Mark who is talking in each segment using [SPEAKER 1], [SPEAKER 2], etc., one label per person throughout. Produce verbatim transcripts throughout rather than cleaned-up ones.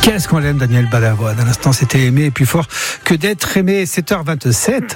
[SPEAKER 1] Qu'est-ce qu'on l'aime, Daniel Balavoine. À l'instant, c'était Aimer plus fort que d'être aimé. sept heures vingt-sept.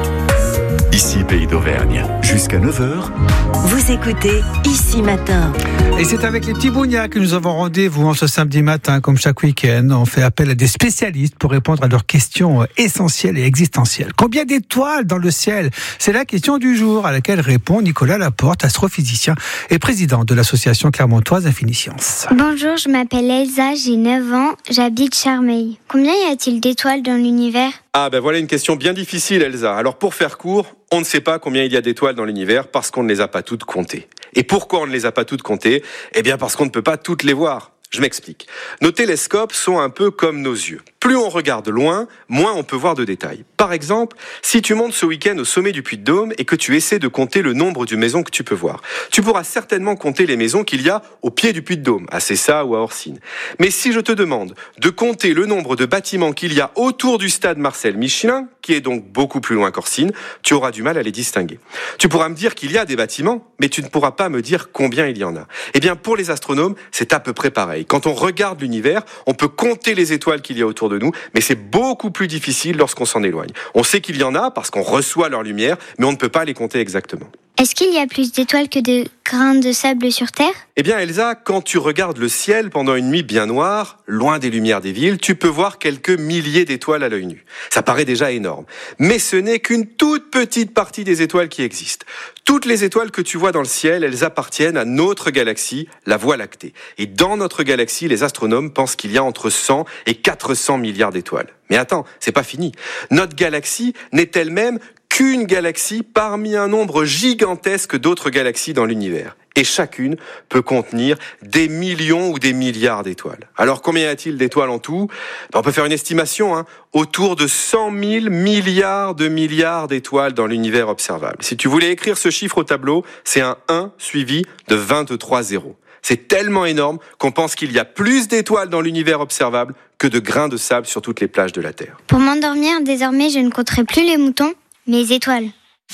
[SPEAKER 2] Ici, Pays d'Auvergne. Jusqu'à neuf heures.
[SPEAKER 3] Vous écoutez Ici Matin.
[SPEAKER 1] Et c'est avec les petits bougnats que nous avons rendez-vous en ce samedi matin, comme chaque week-end. On fait appel à des spécialistes pour répondre à leurs questions essentielles et existentielles. Combien d'étoiles dans le ciel ? C'est la question du jour à laquelle répond Nicolas Laporte, astrophysicien et président de l'association clermontoise Infiniscience.
[SPEAKER 4] Bonjour, je m'appelle Elsa, j'ai neuf ans, j'habite Charmeil. Combien y a-t-il d'étoiles dans l'univers ?
[SPEAKER 5] Ah ben voilà une question bien difficile, Elsa. Alors pour faire court, on ne sait pas combien il y a d'étoiles dans l'univers parce qu'on ne les a pas toutes comptées. Et pourquoi on ne les a pas toutes comptées ? Eh bien parce qu'on ne peut pas toutes les voir. Je m'explique. Nos télescopes sont un peu comme nos yeux. Plus on regarde loin, moins on peut voir de détails. Par exemple, si tu montes ce week-end au sommet du Puy-de-Dôme et que tu essaies de compter le nombre de maisons que tu peux voir, tu pourras certainement compter les maisons qu'il y a au pied du Puy-de-Dôme, à Cessa ou à Orsine. Mais si je te demande de compter le nombre de bâtiments qu'il y a autour du stade Marcel Michelin, qui est donc beaucoup plus loin qu'Orsine, tu auras du mal à les distinguer. Tu pourras me dire qu'il y a des bâtiments, mais tu ne pourras pas me dire combien il y en a. Eh bien, pour les astronomes, c'est à peu près pareil. Quand on regarde l'univers, on peut compter les étoiles qu'il y a autour de nous, mais c'est beaucoup plus difficile lorsqu'on s'en éloigne. On sait qu'il y en a parce qu'on reçoit leur lumière, mais on ne peut pas les compter exactement.
[SPEAKER 4] Est-ce qu'il y a plus d'étoiles que de grains de sable sur Terre ?
[SPEAKER 5] Eh bien Elsa, quand tu regardes le ciel pendant une nuit bien noire, loin des lumières des villes, tu peux voir quelques milliers d'étoiles à l'œil nu. Ça paraît déjà énorme. Mais ce n'est qu'une toute petite partie des étoiles qui existent. Toutes les étoiles que tu vois dans le ciel, elles appartiennent à notre galaxie, la Voie lactée. Et dans notre galaxie, les astronomes pensent qu'il y a entre cent et quatre cents milliards d'étoiles. Mais attends, c'est pas fini. Notre galaxie n'est elle-même qu'une galaxie parmi un nombre gigantesque d'autres galaxies dans l'univers. Et chacune peut contenir des millions ou des milliards d'étoiles. Alors combien y a-t-il d'étoiles en tout ? On peut faire une estimation, hein, autour de cent mille milliards de milliards d'étoiles dans l'univers observable. Si tu voulais écrire ce chiffre au tableau, c'est un un suivi de vingt-trois zéros. C'est tellement énorme qu'on pense qu'il y a plus d'étoiles dans l'univers observable que de grains de sable sur toutes les plages de la Terre.
[SPEAKER 4] Pour m'endormir, désormais, je ne compterai plus les moutons, mais les étoiles.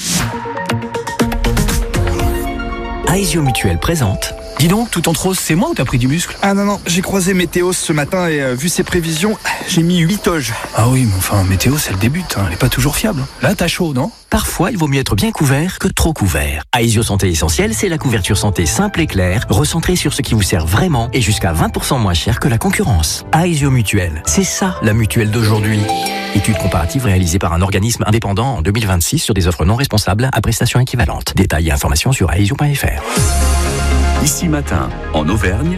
[SPEAKER 6] Aesio Mutuel présente. Dis donc, tout en rose, c'est moi ou t'as pris du muscle ?
[SPEAKER 7] Ah non, non, j'ai croisé Météos ce matin et euh, vu ses prévisions, j'ai mis huit toges.
[SPEAKER 6] Ah oui, mais enfin, Météos, elle débute, hein, elle est pas toujours fiable. Là, t'as chaud, non ? Parfois, il vaut mieux être bien couvert que trop couvert. Aesio Santé Essentielle, c'est la couverture santé simple et claire, recentrée sur ce qui vous sert vraiment et jusqu'à vingt pour cent moins cher que la concurrence. Aesio Mutuel, c'est ça la mutuelle d'aujourd'hui. Étude comparative réalisée par un organisme indépendant en deux mille vingt-six sur des offres non responsables à prestations équivalentes. Détails et informations sur aesio point f r.
[SPEAKER 2] Ici Matin, en Auvergne,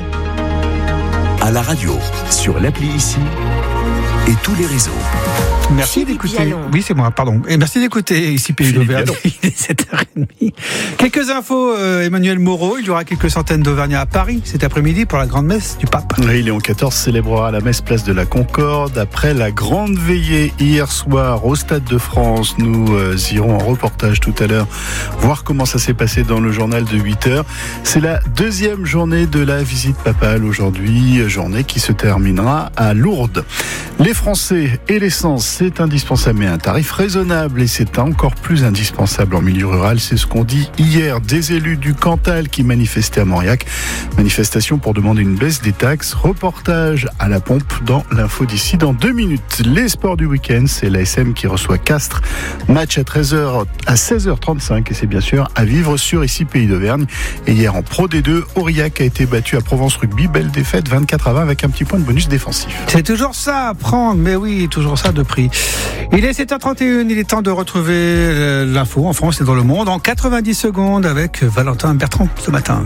[SPEAKER 2] à la radio, sur l'appli Ici et tous les réseaux.
[SPEAKER 1] Merci
[SPEAKER 3] Philippe
[SPEAKER 1] d'écouter.
[SPEAKER 3] Vialon.
[SPEAKER 1] Oui, c'est moi, pardon. Et merci d'écouter ici Pays
[SPEAKER 2] Philippe
[SPEAKER 1] d'Auvergne.
[SPEAKER 2] Vialon.
[SPEAKER 1] Il est sept heures trente. Quelques infos, euh, Emmanuel Moreau. Il y aura quelques centaines d'Auvergnats à Paris cet après-midi pour la grande messe du pape.
[SPEAKER 8] Oui, Léon quatorze célébrera la messe place de la Concorde après la grande veillée hier soir au Stade de France. Nous euh, irons en reportage tout à l'heure voir comment ça s'est passé dans le journal de huit heures. C'est la deuxième journée de la visite papale aujourd'hui, journée qui se terminera à Lourdes. Les Français et l'essence, c'est indispensable, mais un tarif raisonnable, et c'est encore plus indispensable en milieu rural. C'est ce qu'ont dit hier des élus du Cantal qui manifestaient à Mauriac. Manifestation pour demander une baisse des taxes. Reportage à la pompe dans l'info d'ici dans deux minutes. Les sports du week-end, c'est l'A S M qui reçoit Castres. Match à treize heures, à seize heures trente-cinq, et c'est bien sûr à vivre sur Ici Pays d'Auvergne. Et hier en Pro D deux, Aurillac a été battu à Provence Rugby. Belle défaite, vingt-quatre à vingt, avec un petit point de bonus défensif.
[SPEAKER 1] C'est toujours ça à prendre, mais oui, toujours ça de prix. Il est sept heures trente et une, il est temps de retrouver l'info en France et dans le monde en quatre-vingt-dix secondes avec Valentin Bertrand ce matin.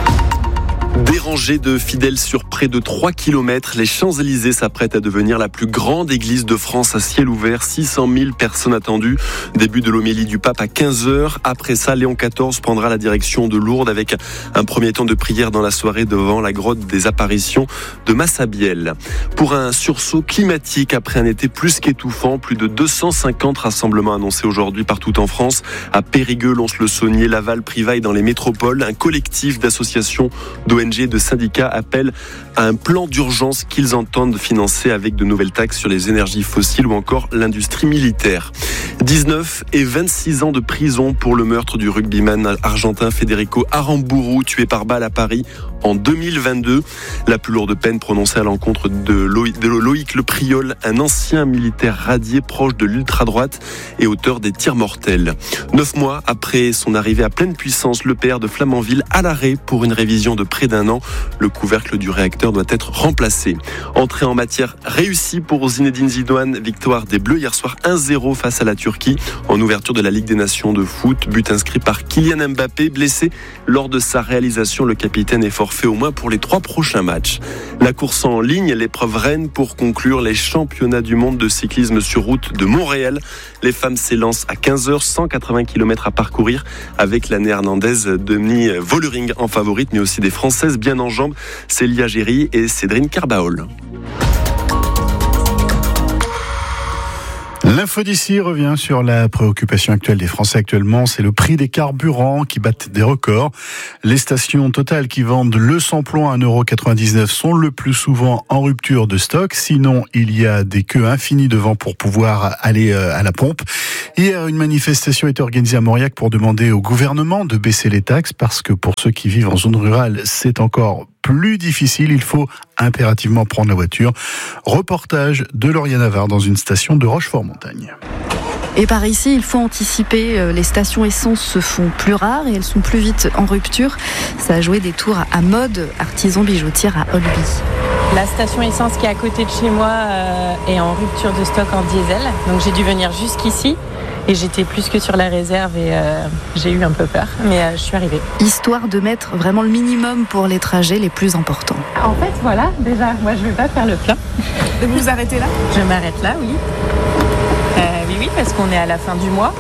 [SPEAKER 9] Des rangées de fidèles sur près de trois kilomètres, les Champs-Élysées s'apprêtent à devenir la plus grande église de France à ciel ouvert. six cent mille personnes attendues. Début de l'homélie du pape à quinze heures. Après ça, Léon quatorze prendra la direction de Lourdes avec un premier temps de prière dans la soirée devant la grotte des apparitions de Massabielle. Pour un sursaut climatique après un été plus qu'étouffant, plus de deux cent cinquante rassemblements annoncés aujourd'hui partout en France. À Périgueux, Lons-le-Saunier, Laval, Privaille dans les métropoles. Un collectif d'associations d'O N G de syndicats appellent à un plan d'urgence qu'ils entendent financer avec de nouvelles taxes sur les énergies fossiles ou encore l'industrie militaire. dix-neuf et vingt-six ans de prison pour le meurtre du rugbyman argentin Federico Aramburu, tué par balle à Paris en deux mille vingt-deux. La plus lourde peine prononcée à l'encontre de Loïc, de Loïc Le Priol, un ancien militaire radié proche de l'ultra-droite et auteur des tirs mortels. Neuf mois après son arrivée à pleine puissance, le P R de Flamanville à l'arrêt pour une révision de près d'un an. Le couvercle du réacteur doit être remplacé. Entrée en matière réussie pour Zinedine Zidane. Victoire des Bleus hier soir un zéro face à la Turquie en ouverture de la Ligue des Nations de foot. But inscrit par Kylian Mbappé, blessé lors de sa réalisation. Le capitaine est forfait au moins pour les trois prochains matchs. La course en ligne, l'épreuve reine pour conclure les championnats du monde de cyclisme sur route de Montréal. Les femmes s'élancent à quinze heures, cent quatre-vingts kilomètres à parcourir avec la néerlandaise Demi Vollering en favorite, mais aussi des Françaises bien en jambes, Célia Géry et Cédrine Carbaol.
[SPEAKER 8] L'info d'ici revient sur la préoccupation actuelle des Français actuellement, c'est le prix des carburants qui battent des records. Les stations Total qui vendent le samplon à un euro quatre-vingt-dix-neuf sont le plus souvent en rupture de stock. Sinon, il y a des queues infinies devant pour pouvoir aller à la pompe. Hier, une manifestation est organisée à Mauriac pour demander au gouvernement de baisser les taxes parce que pour ceux qui vivent en zone rurale, c'est encore plus difficile, il faut impérativement prendre la voiture. Reportage de Lauriane Navarre dans une station de Rochefort-Montagne.
[SPEAKER 10] Et par ici, il faut anticiper, les stations essence se font plus rares et elles sont plus vite en rupture. Ça a joué des tours à Mode, artisan bijoutière à Olby.
[SPEAKER 11] La station essence qui est à côté de chez moi euh, est en rupture de stock en diesel, donc j'ai dû venir jusqu'ici. Et j'étais plus que sur la réserve et euh, j'ai eu un peu peur, mais euh, je suis arrivée.
[SPEAKER 10] Histoire de mettre vraiment le minimum pour les trajets les plus importants.
[SPEAKER 11] En fait, voilà, déjà, moi je ne vais pas faire le plein.
[SPEAKER 10] Vous vous arrêtez là ?
[SPEAKER 11] Je m'arrête là, oui. Euh, oui, oui, parce qu'on est à la fin du mois.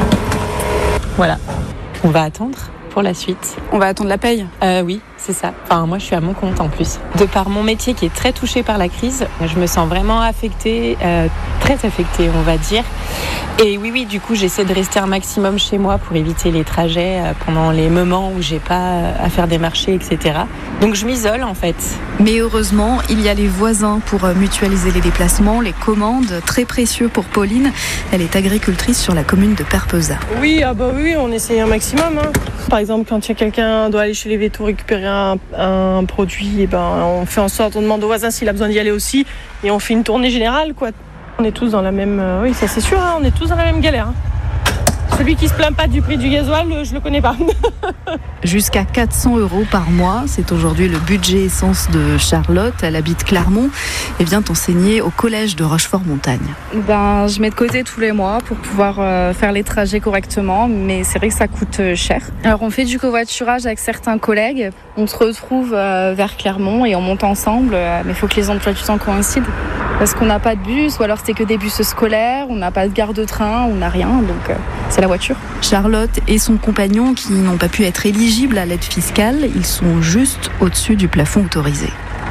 [SPEAKER 11] Voilà, on va attendre pour la suite.
[SPEAKER 10] On va attendre la paye ?
[SPEAKER 11] euh, Oui, c'est ça. Enfin, moi je suis à mon compte en plus. De par mon métier qui est très touché par la crise, je me sens vraiment affectée, euh, très affectée, on va dire. Et oui, oui, du coup, j'essaie de rester un maximum chez moi pour éviter les trajets pendant les moments où j'ai pas à faire des marchés, et cetera. Donc, je m'isole, en fait.
[SPEAKER 10] Mais heureusement, il y a les voisins pour mutualiser les déplacements, les commandes, très précieux pour Pauline. Elle est agricultrice sur la commune de Perpezat.
[SPEAKER 12] Oui, ah bah oui, on essaye un maximum. Hein. Par exemple, quand il y a quelqu'un qui doit aller chez les vétos récupérer un, un produit, et ben, on fait en sorte, on demande au voisin s'il a besoin d'y aller aussi, et on fait une tournée générale, quoi. On est tous dans la même... Euh, oui, ça c'est sûr, hein, on est tous dans la même galère. Hein. Celui qui se plaint pas du prix du gasoil, je le connais pas.
[SPEAKER 10] Jusqu'à quatre cents euros par mois, c'est aujourd'hui le budget essence de Charlotte. Elle habite Clermont et vient enseigner au collège de Rochefort-Montagne.
[SPEAKER 13] Ben, je mets de côté tous les mois pour pouvoir euh, faire les trajets correctement, mais c'est vrai que ça coûte cher. Alors on fait du covoiturage avec certains collègues. On se retrouve euh, vers Clermont et on monte ensemble, euh, mais il faut que les emplois du temps coïncident. Parce qu'on n'a pas de bus, ou alors c'est que des bus scolaires, on n'a pas de gare de train, on n'a rien, donc euh, c'est la voiture.
[SPEAKER 10] Charlotte et son compagnon qui n'ont pas pu être éligibles à l'aide fiscale, ils sont juste au-dessus du plafond autorisé.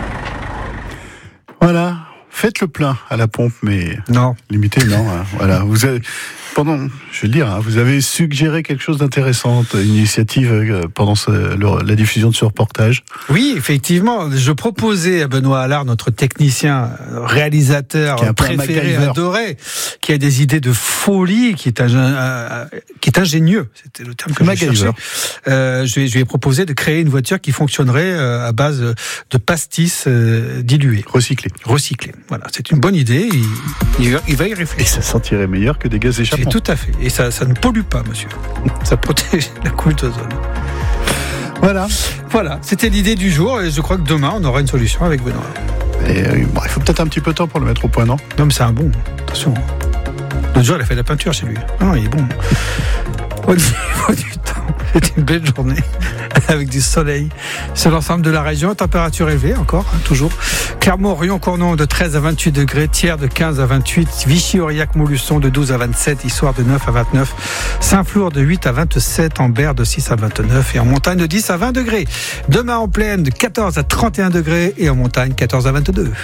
[SPEAKER 8] Voilà, faites le plein à la pompe, mais
[SPEAKER 1] non,
[SPEAKER 8] limité, non. Hein, voilà, vous avez... Pendant, je vais le dire, hein, vous avez suggéré quelque chose d'intéressant, une initiative pendant ce, le, la diffusion de ce reportage.
[SPEAKER 1] Oui, effectivement. Je proposais à Benoît Allard, notre technicien, réalisateur préféré, adoré, qui a des idées de folie, qui est, un, un, qui est ingénieux. C'était le terme que je cherchais. Euh, je, je lui ai proposé de créer une voiture qui fonctionnerait à base de pastis dilués.
[SPEAKER 8] Recyclés.
[SPEAKER 1] Recyclés. Voilà. C'est une bonne idée. Il, il, il va y réfléchir.
[SPEAKER 8] Et ça sentirait meilleur que des gaz échappants.
[SPEAKER 1] Et tout à fait. Et ça, ça ne pollue pas, monsieur. Ça protège la couche d'ozone.
[SPEAKER 8] Voilà.
[SPEAKER 1] Voilà. C'était l'idée du jour. Et je crois que demain, on aura une solution avec Benoît.
[SPEAKER 8] Et, euh, bon, il faut peut-être un petit peu de temps pour le mettre au point, non ?
[SPEAKER 1] Non, mais c'est un bon. Attention. L'autre jour, il a fait de la peinture chez lui. Non, il est bon. Au niveau du temps, c'est une belle journée avec du soleil sur l'ensemble de la région. Température élevée encore, hein, toujours. Clermont, Rion, Cournon de treize à vingt-huit degrés, Thiers de quinze à vingt-huit, Vichy, Aurillac, Montluçon de douze à vingt-sept, Issoire de neuf à vingt-neuf, Saint-Flour de huit à vingt-sept, Ambert de six à vingt-neuf et en montagne de dix à vingt degrés. Demain en plaine de quatorze à trente et un degrés et en montagne quatorze à vingt-deux.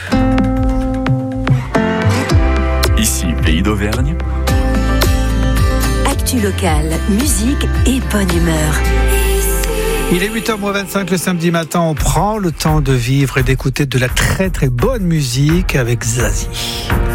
[SPEAKER 2] Ici, Pays d'Auvergne.
[SPEAKER 3] Actu locale, musique et bonne humeur.
[SPEAKER 1] Il est huit heures moins vingt-cinq le samedi matin. On prend le temps de vivre et d'écouter de la très très bonne musique avec Zazie.